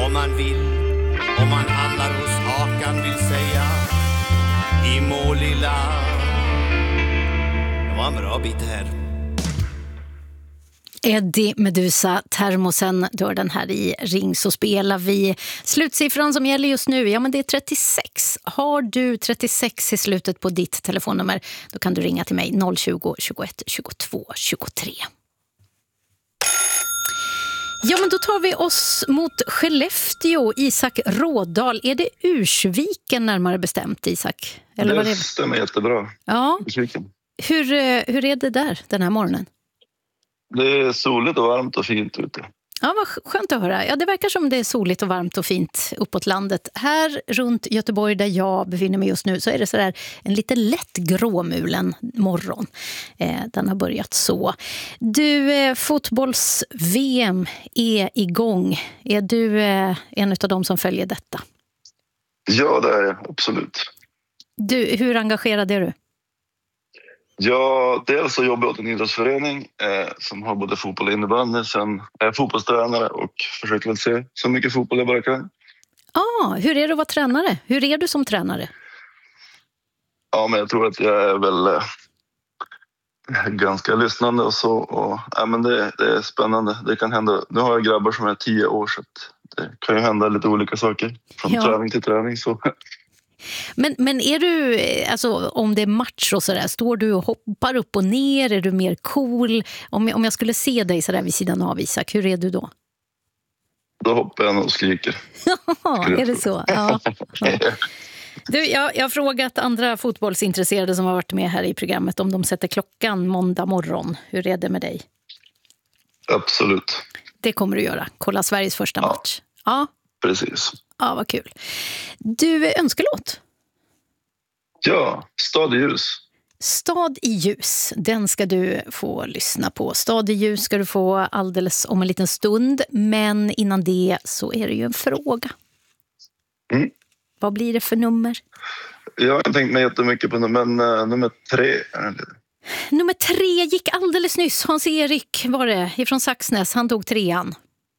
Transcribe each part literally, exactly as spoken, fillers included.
om man vill, om man handlar hos Hakan vill säga i Målilla. Det var en bra bit här. Eddie Meduza, Termosen, då den här i Ring så spelar vi. Slutsiffran som gäller just nu, ja men det är trettiosex. Har du trettiosex i slutet på ditt telefonnummer, då kan du ringa till mig noll tjugo, tjugoett, tjugotvå, tjugotre. Ja, men då tar vi oss mot Skellefteå. Isak Rådal. Är det Ursviken närmare bestämt, Isak? Eller det, vad det stämmer jättebra. Ja. Ursviken. Hur, hur är det där den här morgonen? Det är soligt och varmt och fint ute. Ja, vad skönt att höra. Ja, det verkar som det är soligt och varmt och fint uppåt landet. Här runt Göteborg där jag befinner mig just nu så är det så där en lite lätt gråmulen morgon. Eh, den har börjat så. Du, eh, fotbolls-V M är igång. Är du eh, en av dem som följer detta? Ja, det är jag. Absolut. Du, hur engagerad är du? Ja, dels så jobbar jag åt en idrottsförening eh, som har både fotboll och innebandy. Sen är jag fotbollstränare och försöker väl se så mycket fotboll jag bara kan. Ah, hur är det att vara tränare? Hur är du som tränare? Ja, men jag tror att jag är väl eh, ganska lyssnande och så. Och, ja, men det, det är spännande. Det kan hända. Nu har jag grabbar som är tio år så att det kan ju hända lite olika saker. Från Ja. träning till träning så... Men, men är du, alltså om det är match och sådär, står du och hoppar upp och ner? Är du mer cool? Om jag, om jag skulle se dig sådär vid sidan av, Isak, hur är du då? Då hoppar jag och skriker. Ja, är det så? Ja. Ja. Du, jag, jag har frågat andra fotbollsintresserade som har varit med här i programmet om de sätter klockan måndag morgon. Hur är det med dig? Absolut. Det kommer du göra. Kolla Sveriges första Ja. match. Ja, Precis. ja, vad kul. Du, önskelåt? Ja, Stad i ljus. Stad i ljus, den ska du få lyssna på. Stad i ljus ska du få alldeles om en liten stund. Men innan det så är det ju en fråga. Mm. Vad blir det för nummer? Jag har tänkt mig jättemycket på nummer, men uh, nummer tre är det. Nummer tre gick alldeles nyss. Hans-Erik var det, ifrån Saxnäs. Han tog trean.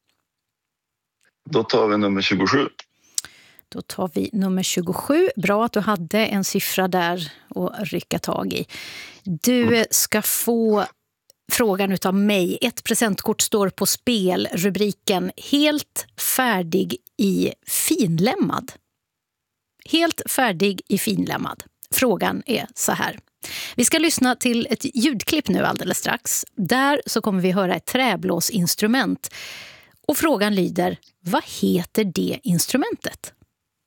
Då tar vi nummer tjugosju. Då tar vi nummer tjugosju. Bra att du hade en siffra där att rycka tag i. Du ska få frågan utav mig. Ett presentkort står på spel. Rubriken helt färdig i finlämmad. Helt färdig i finlämmad. Frågan är så här. Vi ska lyssna till ett ljudklipp nu alldeles strax. Där så kommer vi höra ett träblåsinstrument. Och frågan lyder, vad heter det instrumentet?